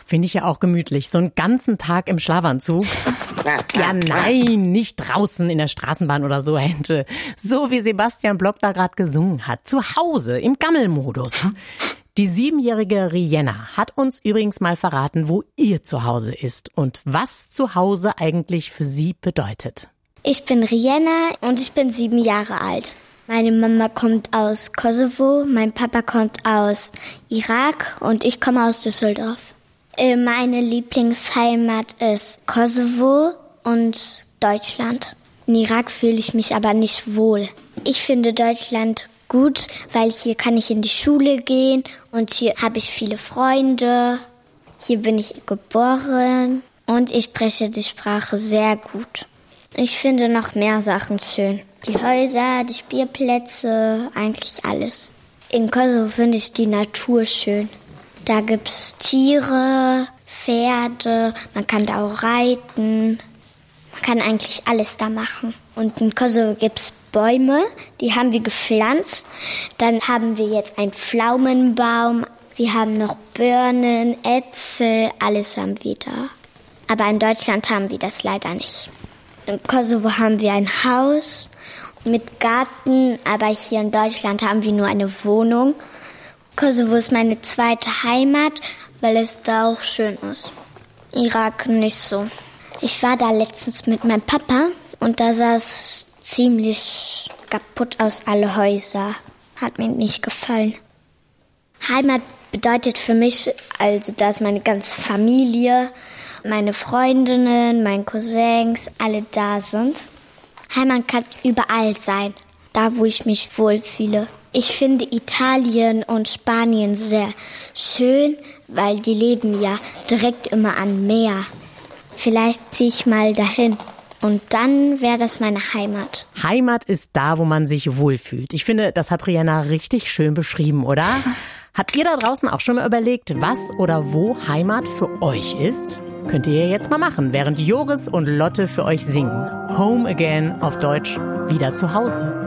finde ich ja auch gemütlich. So einen ganzen Tag im Schlafanzug. Ja, nein, nicht draußen in der Straßenbahn oder so, Hente. So wie Sebastian Block da gerade gesungen hat. Zu Hause, im Gammelmodus. Die 7-jährige Rienna hat uns übrigens mal verraten, wo ihr Zuhause ist und was Zuhause eigentlich für sie bedeutet. Ich bin Rienna und ich bin 7 Jahre alt. Meine Mama kommt aus Kosovo, mein Papa kommt aus Irak und ich komme aus Düsseldorf. Meine Lieblingsheimat ist Kosovo und Deutschland. In Irak fühle ich mich aber nicht wohl. Ich finde Deutschland gut, weil hier kann ich in die Schule gehen und hier habe ich viele Freunde. Hier bin ich geboren und ich spreche die Sprache sehr gut. Ich finde noch mehr Sachen schön. Die Häuser, die Spielplätze, eigentlich alles. In Kosovo finde ich die Natur schön. Da gibt's Tiere, Pferde, man kann da auch reiten. Man kann eigentlich alles da machen. Und in Kosovo gibt's Bäume, die haben wir gepflanzt. Dann haben wir jetzt einen Pflaumenbaum. Wir haben noch Birnen, Äpfel, alles haben wir da. Aber in Deutschland haben wir das leider nicht. In Kosovo haben wir ein Haus mit Garten, aber hier in Deutschland haben wir nur eine Wohnung. Kosovo ist meine zweite Heimat, weil es da auch schön ist. Irak nicht so. Ich war da letztens mit meinem Papa und da sah es ziemlich kaputt aus, alle Häuser. Hat mir nicht gefallen. Heimat bedeutet für mich, also da ist meine ganze Familie, meine Freundinnen, meine Cousins, alle da sind. Heimat kann überall sein, da wo ich mich wohlfühle. Ich finde Italien und Spanien sehr schön, weil die leben ja direkt immer am Meer. Vielleicht ziehe ich mal dahin. Und dann wäre das meine Heimat. Heimat ist da, wo man sich wohlfühlt. Ich finde, das hat Rienna richtig schön beschrieben, oder? Habt ihr da draußen auch schon mal überlegt, was oder wo Heimat für euch ist? Könnt ihr jetzt mal machen, während Joris und Lotte für euch singen. Home Again auf Deutsch, wieder zu Hause.